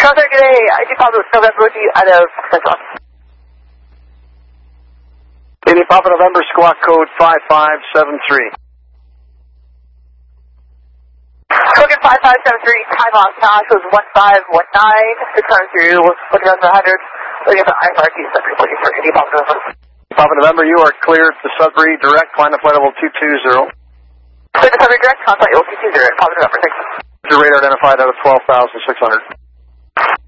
Contact today, ID Papa November with you out of Central. 80 Papa November, squawk code 5573. Token 5573, time on task was 1519, 600 through, looking at the 100, looking at the IFRT Sudbury, looking for 80 Papa November. Papa November, you are cleared to Sudbury, direct, climb to flight level 220. Clear to Sudbury direct, contact level 220, Papa November, thanks. Your radar identified out of 12,600.